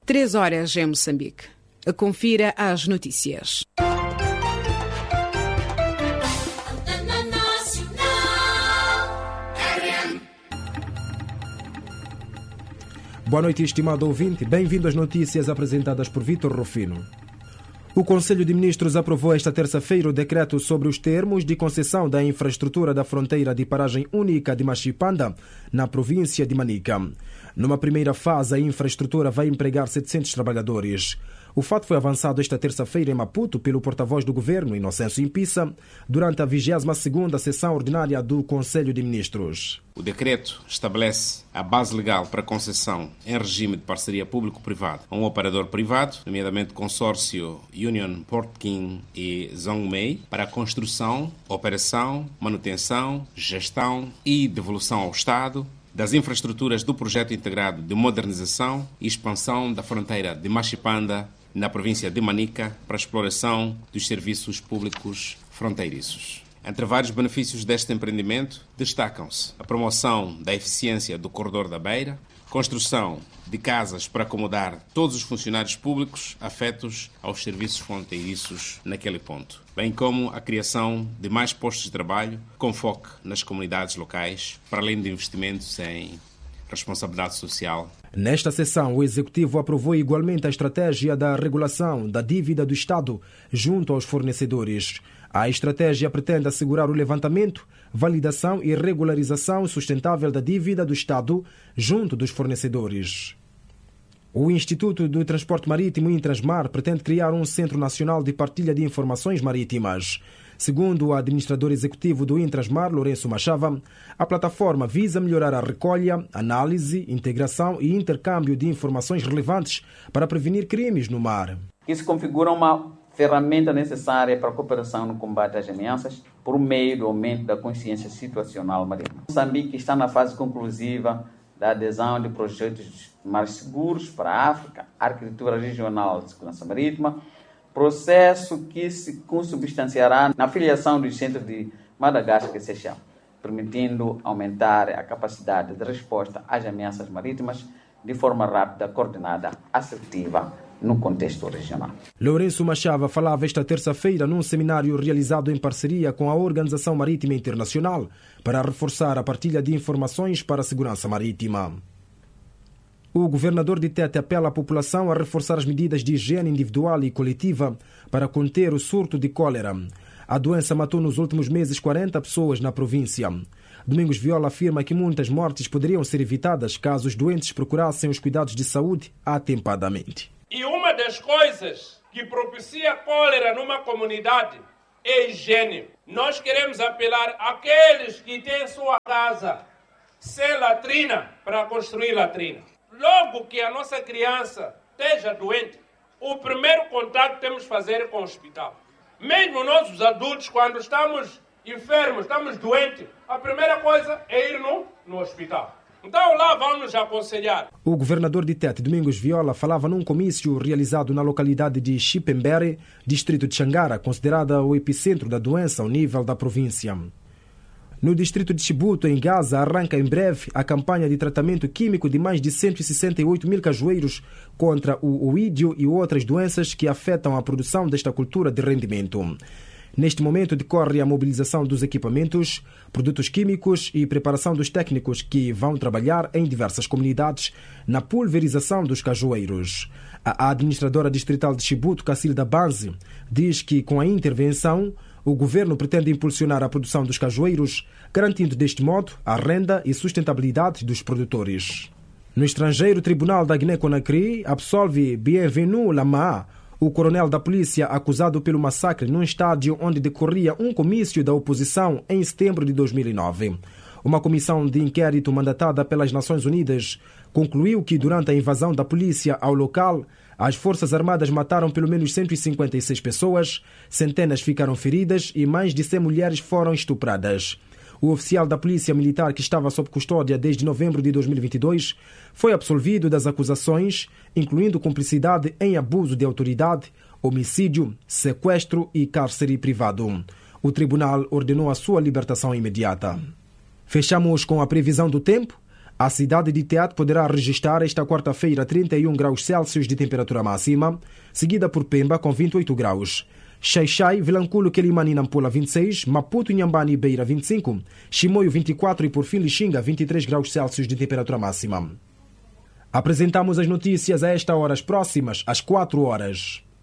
3 horas em Moçambique. Confira as notícias. Boa noite, estimado ouvinte. Bem-vindo às notícias apresentadas por Vítor Rufino. O Conselho de Ministros aprovou esta terça-feira o decreto sobre os termos de concessão da infraestrutura da fronteira de paragem única de Machipanda, na província de Manica. Numa primeira fase, a infraestrutura vai empregar 700 trabalhadores. O fato foi avançado esta terça-feira em Maputo pelo porta-voz do Governo, Inocêncio Impissa, durante a 22ª sessão ordinária do Conselho de Ministros. O decreto estabelece a base legal para concessão em regime de parceria público-privado a um operador privado, nomeadamente o consórcio Union Port King e Zhongmei, para a construção, operação, manutenção, gestão e devolução ao Estado das infraestruturas do projeto integrado de modernização e expansão da fronteira de Machipanda, na província de Manica, para a exploração dos serviços públicos fronteiriços. Entre vários benefícios deste empreendimento, destacam-se a promoção da eficiência do corredor da Beira, construção de casas para acomodar todos os funcionários públicos afetos aos serviços fronteiriços naquele ponto, bem como a criação de mais postos de trabalho com foco nas comunidades locais, para além de investimentos em responsabilidade social. Nesta sessão, o Executivo aprovou igualmente a estratégia da regulação da dívida do Estado junto aos fornecedores. A estratégia pretende assegurar o levantamento, validação e regularização sustentável da dívida do Estado junto dos fornecedores. O Instituto do Transporte Marítimo Intrasmar pretende criar um Centro Nacional de Partilha de Informações Marítimas. Segundo o administrador executivo do Intrasmar, Lourenço Machava, a plataforma visa melhorar a recolha, análise, integração e intercâmbio de informações relevantes para prevenir crimes no mar. Isso configura uma ferramenta necessária para a cooperação no combate às ameaças por meio do aumento da consciência situacional marítima. Moçambique está na fase conclusiva da adesão de projetos mais seguros para a África, arquitetura regional de segurança marítima, processo que se consubstanciará na filiação dos centros de Madagascar e Seychelles, permitindo aumentar a capacidade de resposta às ameaças marítimas de forma rápida, coordenada, assertiva, no contexto regional. Lourenço Machava falava esta terça-feira num seminário realizado em parceria com a Organização Marítima Internacional para reforçar a partilha de informações para a segurança marítima. O governador de Tete apela à população a reforçar as medidas de higiene individual e coletiva para conter o surto de cólera. A doença matou nos últimos meses 40 pessoas na província. Domingos Viola afirma que muitas mortes poderiam ser evitadas caso os doentes procurassem os cuidados de saúde atempadamente. E uma das coisas que propicia cólera numa comunidade é a higiene. Nós queremos apelar àqueles que têm sua casa sem latrina para construir latrina. Logo que a nossa criança esteja doente, o primeiro contato que temos que fazer com o hospital. Mesmo nós, os adultos, quando estamos enfermos, estamos doentes, a primeira coisa é ir no hospital. Então lá vamos aconselhar. O governador de Tete, Domingos Viola, falava num comício realizado na localidade de Chipembere, distrito de Xangara, considerada o epicentro da doença ao nível da província. No distrito de Chibuto, em Gaza, arranca em breve a campanha de tratamento químico de mais de 168 mil cajueiros contra o oídio e outras doenças que afetam a produção desta cultura de rendimento. Neste momento decorre a mobilização dos equipamentos, produtos químicos e preparação dos técnicos que vão trabalhar em diversas comunidades na pulverização dos cajueiros. A administradora distrital de Chibuto, Cacilda Banzi, diz que com a intervenção o governo pretende impulsionar a produção dos cajueiros, garantindo deste modo a renda e sustentabilidade dos produtores. No estrangeiro, o Tribunal da Guiné-Conakry absolve Bienvenu Lama, o coronel da polícia acusado pelo massacre num estádio onde decorria um comício da oposição em setembro de 2009. Uma comissão de inquérito mandatada pelas Nações Unidas concluiu que durante a invasão da polícia ao local, as Forças Armadas mataram pelo menos 156 pessoas, centenas ficaram feridas e mais de 100 mulheres foram estupradas. O oficial da Polícia Militar, que estava sob custódia desde novembro de 2022, foi absolvido das acusações, incluindo cumplicidade em abuso de autoridade, homicídio, sequestro e cárcere privado. O tribunal ordenou a sua libertação imediata. Fechamos com a previsão do tempo. A cidade de Teat poderá registrar esta quarta-feira 31 graus Celsius de temperatura máxima, seguida por Pemba com 28 graus. Xai-Xai, Vilanculo, Quelimane e Nampula 26, Maputo, Inhambane e Beira 25, Chimoio 24 e por fim Lixinga 23 graus Celsius de temperatura máxima. Apresentamos as notícias a esta hora, as próximas às 4 horas.